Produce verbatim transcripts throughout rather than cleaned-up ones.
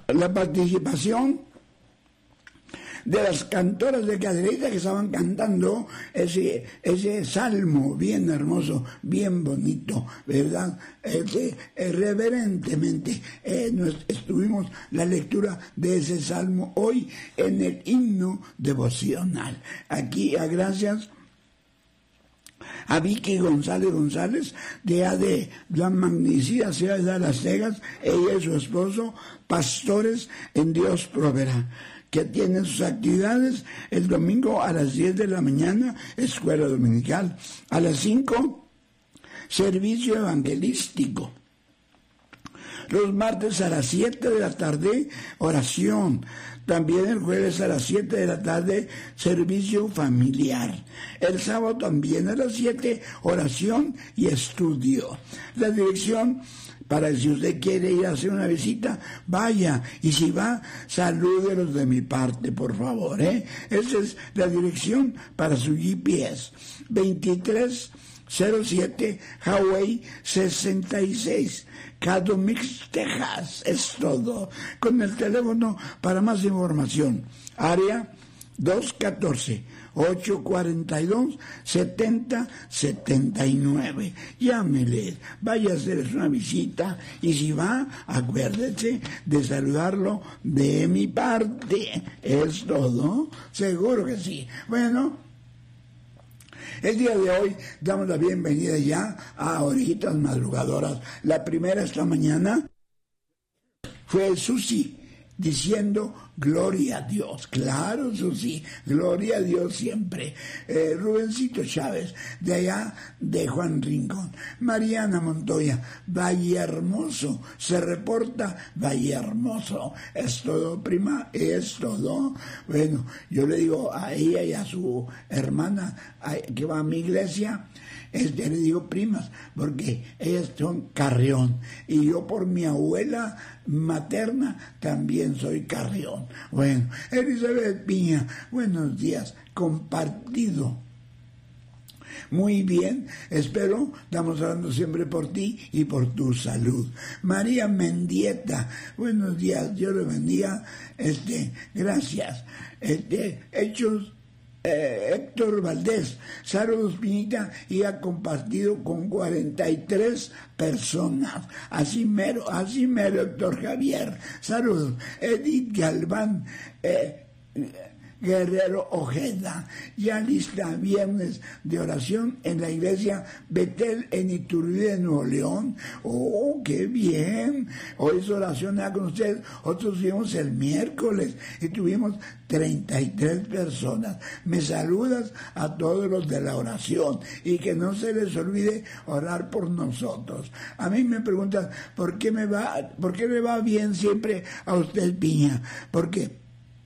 la participación de las cantoras de caderita que estaban cantando ese, ese salmo bien hermoso, bien bonito, ¿verdad? Este, eh, reverentemente eh, nos, estuvimos la lectura de ese salmo hoy en el himno devocional. Aquí, a gracias a Vicky González González, de A de la magnicida ciudad de Las Vegas, ella y su esposo, pastores en Dios Proveerá, que tienen sus actividades el domingo a las diez de la mañana, escuela dominical, a las cinco, servicio evangelístico. Los martes a las siete de la tarde, oración. También el jueves a las siete de la tarde, servicio familiar. El sábado también a las siete, oración y estudio. La dirección, para si usted quiere ir a hacer una visita, vaya. Y si va, salúdelos de mi parte, por favor, ¿eh? Esa es la dirección para su G P S. veintitrés cero siete Highway sesenta y seis, Cadomix, Texas. Es todo. Con el teléfono para más información. Área dos uno cuatro, ocho cuatro dos, siete cero siete nueve. Llámele, vaya a hacerles una visita y si va, acuérdese de saludarlo de mi parte. ¿Es todo? Seguro que sí. Bueno, el día de hoy damos la bienvenida ya a Orejitas Madrugadoras. La primera esta mañana fue Susi, diciendo gloria a Dios. Claro, Susi, gloria a Dios siempre. Eh, Rubencito Chávez, de allá de Juan Rincón. Mariana Montoya, Valle Hermoso, se reporta Valle Hermoso. Es todo, prima, es todo. Bueno, yo le digo a ella y a su hermana a, que va a mi iglesia, este, le digo primas, porque ellas son Carrión, y yo por mi abuela materna también soy Carrión. Bueno, Elizabeth Piña, buenos días, compartido. Muy bien, espero, estamos hablando siempre por ti y por tu salud. María Mendieta, buenos días, Dios le bendiga, este, gracias. Este, Hechos, eh, Héctor Valdés, saludos Piñita, y ha compartido con cuarenta y tres personas. Así mero, así mero, Héctor Javier, saludos. Edith Galván, eh, Guerrero Ojeda, ya lista viernes de oración en la iglesia Betel en Iturbide, Nuevo León. Oh, qué bien. Hoy es oración con ustedes. Nosotros fuimos el miércoles y tuvimos treinta y tres personas. Me saludas a todos los de la oración y que no se les olvide orar por nosotros. A mí me preguntan, ¿por qué me va, por qué le va bien siempre a usted, Piña? Porque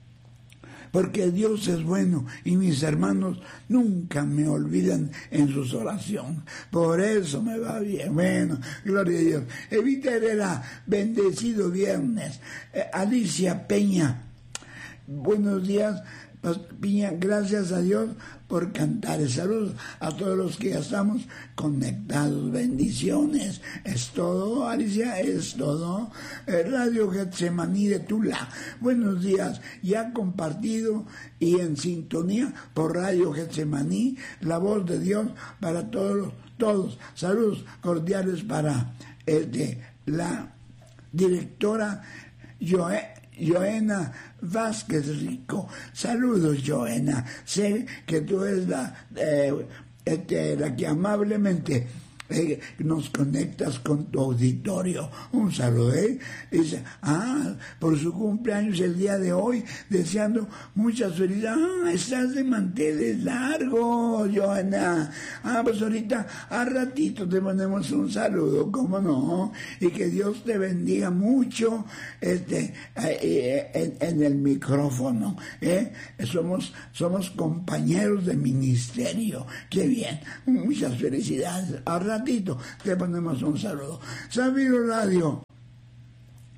Porque Dios es bueno y mis hermanos nunca me olvidan en sus oraciones. Por eso me va bien. Bueno, gloria a Dios. Evita Herrera, bendecido viernes. Eh, Alicia Peña, buenos días. Piña, gracias a Dios por cantar. Saludos a todos los que ya estamos conectados. Bendiciones. Es todo, Alicia, es todo. Eh, Radio Getsemaní de Tula. Buenos días. Ya compartido y en sintonía por Radio Getsemaní, la voz de Dios para todos, todos. Saludos cordiales para este, la directora Joe. Joena Vázquez Rico. Saludos, Joena. Sé que tú eres la, eh, este, la que amablemente eh, nos conectas con tu auditorio. Un saludo, ¿eh? Dice, ah, por su cumpleaños el día de hoy, deseando muchas felicidades. Ah, estás de manteles largos, Joana. Ah, pues ahorita, a ratito te ponemos un saludo, ¿cómo no? Y que Dios te bendiga mucho este, eh, en, en el micrófono, ¿eh? Somos, somos compañeros de ministerio. Qué bien. Muchas felicidades. A ratito te ponemos un saludo. Sabino Radio,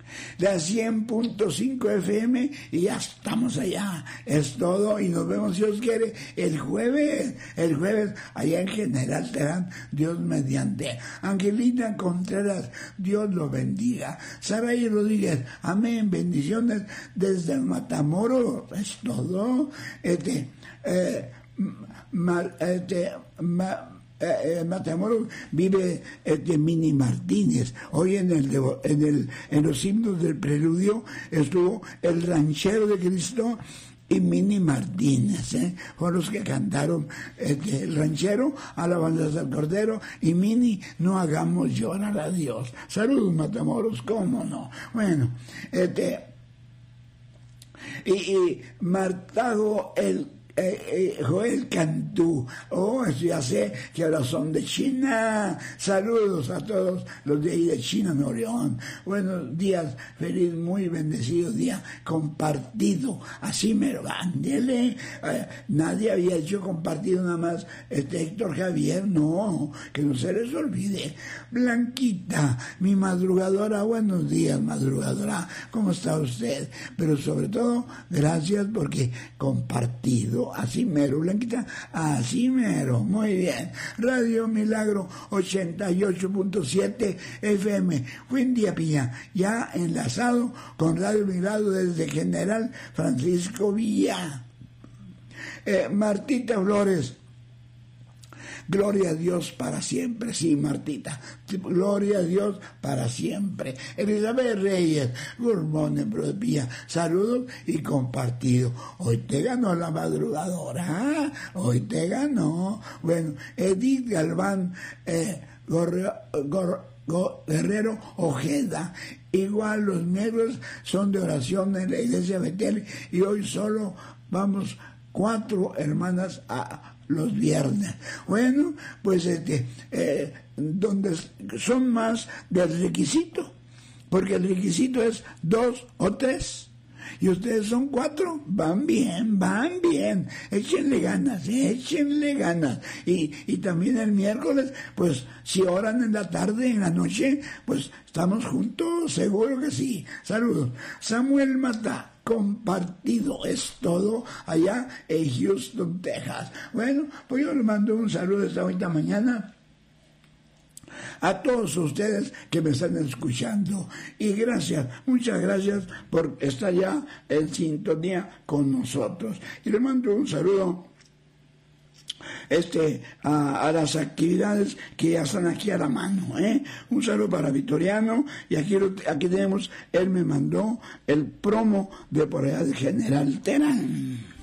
la cien punto cinco F M y ya estamos allá. Es todo y nos vemos, si Dios quiere, el jueves, el jueves allá en General Terán, Dios mediante. Angelita Contreras, Dios lo bendiga. Saray Rodríguez, amén, bendiciones desde el Matamoros, es todo. Este, eh, ma, este, ma, en Matamoros vive este Mini Martínez. Hoy en el, en el en los himnos del preludio estuvo el Ranchero de Cristo y Mini Martínez, ¿eh? Fueron los que cantaron este, el ranchero, alabanzas al Cordero, y Mini, no hagamos llorar a Dios. Saludos, Matamoros, cómo no. Bueno, este y, y Martago el Eh, eh, Joel Cantú, oh, ya sé que ahora son de China. Saludos a todos los de ahí de China, Nuevo León. Buenos días, feliz, muy bendecido día compartido. Así me lo ándele. Eh, nadie había hecho compartido nada más este Héctor Javier, no, que no se les olvide. Blanquita, mi madrugadora, buenos días, madrugadora, ¿cómo está usted? Pero sobre todo, gracias porque compartido. Así mero, Blanquita, así mero, muy bien. Radio Milagro ochenta y ocho punto siete F M, Buen día, Piña, ya enlazado con Radio Milagro desde General Francisco Villa. Eh, Martita Flores, gloria a Dios para siempre, sí, Martita, gloria a Dios para siempre. Elizabeth Reyes, good morning, brother Pía, saludos y compartido. Hoy te ganó la madrugadora, ¿eh? Hoy te ganó. Bueno, Edith Galván, eh, Gorre, Gorre, Guerrero Ojeda, igual los miembros son de oración en la iglesia Betel y hoy solo vamos cuatro hermanas a los viernes. Bueno, pues este, eh, donde son más del requisito, porque el requisito es dos o tres, y ustedes son cuatro, van bien, van bien, échenle ganas, échenle ganas. Y, y también el miércoles, pues si oran en la tarde, en la noche, pues estamos juntos, seguro que sí. Saludos. Samuel Mata, compartido, es todo allá en Houston, Texas. Bueno, pues yo les mando un saludo esta bonita mañana a todos ustedes que me están escuchando y gracias, muchas gracias por estar ya en sintonía con nosotros. Y les mando un saludo este a, a las actividades que ya están aquí a la mano, ¿eh? Un saludo para Vitoriano, y aquí, aquí tenemos, él me mandó el promo de por allá de General Terán.